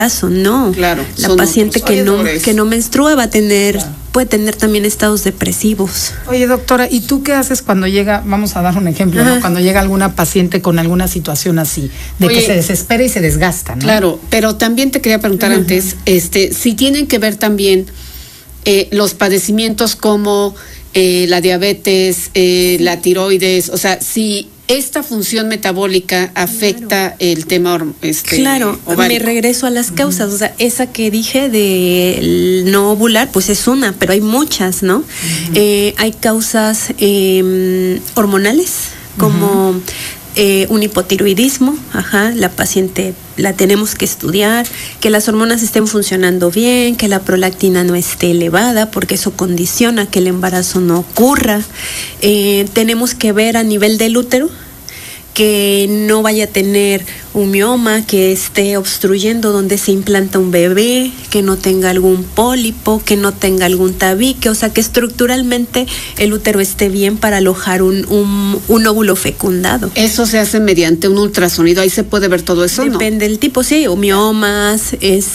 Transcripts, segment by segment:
no. Claro. La paciente que no menstrua va a tener, puede tener también estados depresivos. Oye, doctora, ¿y tú qué haces cuando llega, vamos a dar un ejemplo, ¿no? Cuando llega alguna paciente con alguna situación así, de que se desespera y se desgasta, ¿no? Claro, pero también te quería preguntar antes, si tienen que ver también los padecimientos como la diabetes, la tiroides, o sea, si esta función metabólica afecta el tema Claro, ovárico. Me regreso a las causas, o sea, esa que dije de no ovular, pues es una, pero hay muchas, ¿no? Hay causas hormonales, como un hipotiroidismo, la paciente la tenemos que estudiar, que las hormonas estén funcionando bien, que la prolactina no esté elevada, porque eso condiciona que el embarazo no ocurra. Tenemos que ver a nivel del útero que no vaya a tener un mioma que esté obstruyendo donde se implanta un bebé, que no tenga algún pólipo, que no tenga algún tabique, o sea, que estructuralmente el útero esté bien para alojar un óvulo fecundado. Eso se hace mediante un ultrasonido, ahí se puede ver todo eso, ¿no? Depende del tipo, sí, o miomas,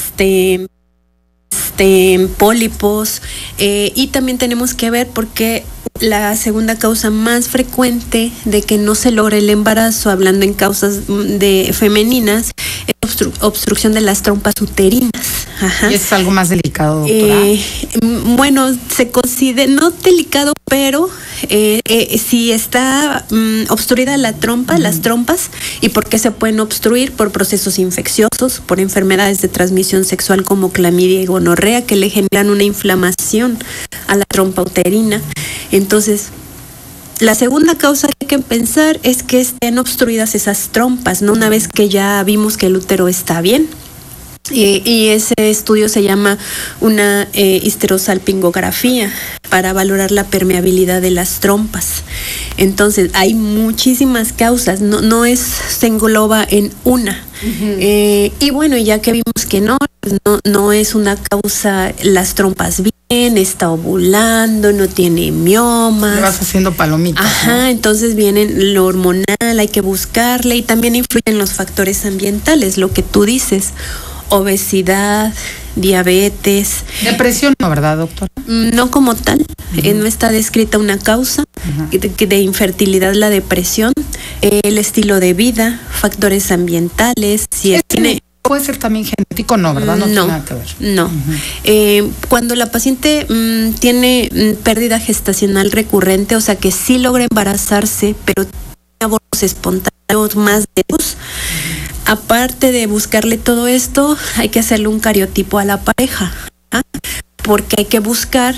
pólipos, y también tenemos que ver porque la segunda causa más frecuente de que no se logre el embarazo, hablando en causas femeninas, es obstrucción de las trompas uterinas. ¿Y es algo más delicado, doctora? Bueno, se considera, no delicado, pero si está obstruida la trompa, las trompas, ¿y por qué se pueden obstruir? Por procesos infecciosos, por enfermedades de transmisión sexual como clamidia y gonorrea, que le generan una inflamación a la trompa uterina. Entonces, la segunda causa que hay que pensar es que estén obstruidas esas trompas, ¿no? Una vez que ya vimos que el útero está bien. Y ese estudio se llama una histerosalpingografía para valorar la permeabilidad de las trompas. Entonces, hay muchísimas causas, se engloba en una. Y bueno, ya que vimos que no es una causa, las trompas bien, está ovulando, no tiene miomas. Le vas haciendo palomitas. ¿No? Entonces viene lo hormonal, hay que buscarle, y también influyen los factores ambientales, lo que tú dices. Obesidad, diabetes. Depresión no, ¿verdad, doctora? No como tal, no está descrita una causa de infertilidad, la depresión, el estilo de vida, factores ambientales, si tiene... Puede ser también genético, no, ¿verdad? No tiene nada que ver. No. Cuando la paciente tiene pérdida gestacional recurrente, o sea que sí logra embarazarse, pero tiene abortos espontáneos más de dos. Aparte de buscarle todo esto, hay que hacerle un cariotipo a la pareja, porque hay que buscar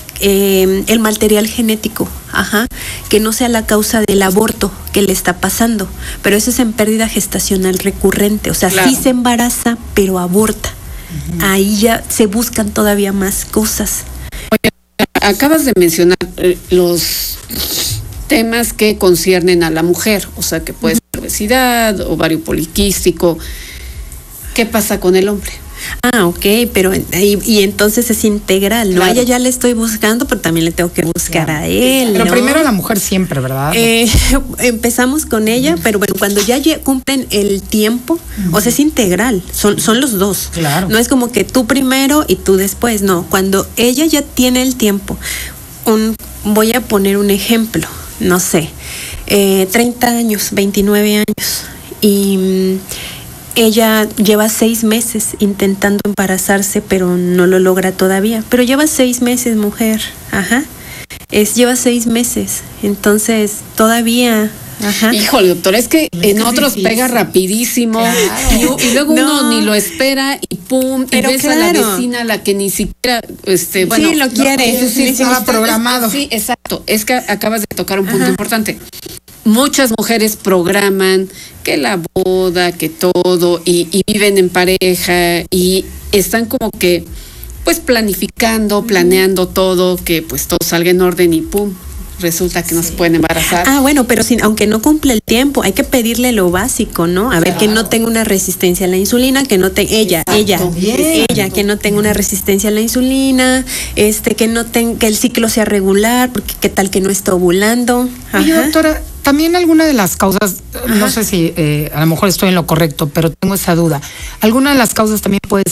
el material genético, que no sea la causa del aborto que le está pasando, pero eso es en pérdida gestacional recurrente, o sea, claro. Sí se embaraza, pero aborta. Ahí ya se buscan todavía más cosas. Oye, acabas de mencionar los temas que conciernen a la mujer, o sea, que puede ser obesidad, ovario poliquístico. ¿Qué pasa con el hombre? Ok, pero y entonces es integral, ¿no? Claro. A ella ya le estoy buscando, pero también le tengo que buscar a él, pero ¿no? Primero a la mujer siempre, ¿verdad? Empezamos con ella, pero bueno, cuando ya cumplen el tiempo, o sea, es integral, son los dos. Claro. No es como que tú primero y tú después, no. Cuando ella ya tiene el tiempo, voy a poner un ejemplo, no sé, 30 años, 29 años, y ella lleva 6 meses intentando embarazarse, pero no lo logra todavía. Pero lleva 6 meses, mujer. Lleva 6 meses. Entonces, todavía... Híjole, doctora, es que en otros pega rapidísimo. Claro. Y luego uno ni lo espera y pum, pero y ves a la vecina, la que ni siquiera, bueno. Sí, lo quiere. Eso sí estaba programado. Sí, exacto. Es que acabas de tocar un punto importante. Muchas mujeres programan que la boda, que todo, y viven en pareja y están como que, pues, planeando todo, que pues todo salga en orden y pum, resulta que no se pueden embarazar. Bueno, pero aunque no cumple el tiempo, hay que pedirle lo básico, ¿no? A ver, que no tenga una resistencia a la insulina, que no ella, que no tenga una resistencia a la insulina, que no que el ciclo sea regular, porque qué tal que no está ovulando. Oye, doctora, también alguna de las causas, no sé si a lo mejor estoy en lo correcto, pero tengo esa duda. Alguna de las causas también puede